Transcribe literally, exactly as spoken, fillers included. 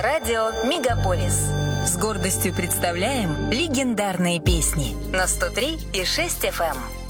Радио «Мегаполис». С гордостью представляем легендарные песни на сто три и шесть эф эм.